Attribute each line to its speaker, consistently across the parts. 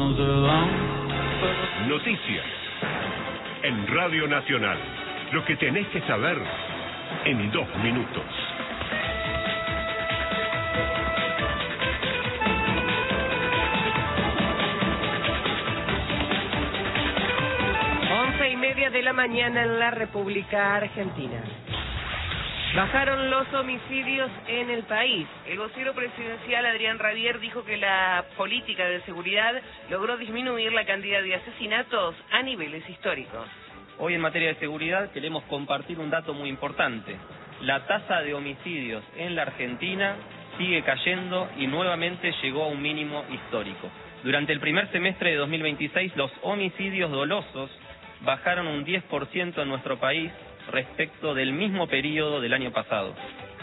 Speaker 1: Noticias en Radio Nacional. Lo que tenés que saber en 2 minutos.
Speaker 2: De la mañana en la República Argentina. Bajaron los homicidios en el país. El vocero presidencial Adrián Rabier dijo que la política de seguridad logró disminuir la cantidad de asesinatos a niveles históricos.
Speaker 3: Hoy en materia de seguridad queremos compartir un dato muy importante. La tasa de homicidios en la Argentina sigue cayendo y nuevamente llegó a un mínimo histórico. Durante el primer semestre de 2026, los homicidios dolosos bajaron un 10% en nuestro país respecto del mismo periodo del año pasado.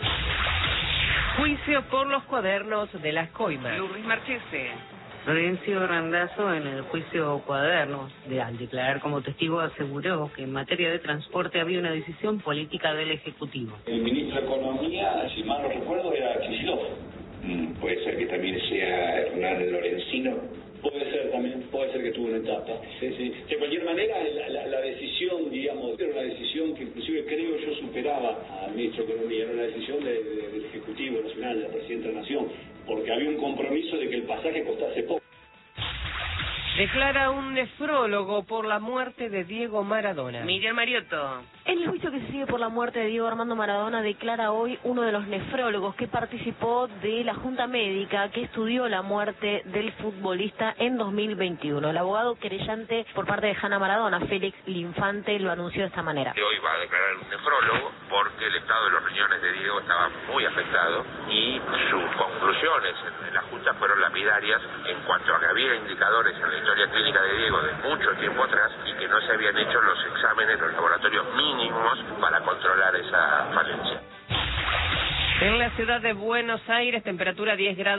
Speaker 2: Juicio por los cuadernos de las coimas. Luis Marchese.
Speaker 4: Florencio Randazzo, en el juicio Cuadernos, al declarar como testigo, aseguró que en materia de transporte había una decisión política del Ejecutivo.
Speaker 5: El ministro de Economía, si mal no recuerdo, era Kicillof. Puede ser que también sea Hernán Lorenzino.
Speaker 6: Puede ser también, puede ser que tuvo una etapa. Sí. De cualquier manera, la decisión, digamos, era una decisión que inclusive creo yo superaba al ministro de Economía, era una decisión del Ejecutivo Nacional, del Presidente de la Nación, porque había un compromiso de que el pasaje costase poco.
Speaker 2: Declara un nefrólogo por la muerte de Diego Maradona. Miguel Mariotto.
Speaker 7: En el juicio que se sigue por la muerte de Diego Armando Maradona, declara hoy uno de los nefrólogos que participó de la Junta Médica que estudió la muerte del futbolista en 2021. El abogado querellante por parte de Hanna Maradona, Félix Linfante, lo anunció de esta manera.
Speaker 8: Hoy va a declarar un nefrólogo porque el estado de los riñones de Diego estaba muy afectado y sus conclusiones en la Junta fueron lapidarias en cuanto a que había indicadores en la historia clínica de Diego de mucho tiempo atrás y que no se habían hecho los exámenes, los laboratorios mínimos para controlar esa falencia.
Speaker 2: En la ciudad de Buenos Aires, temperatura 10 grados.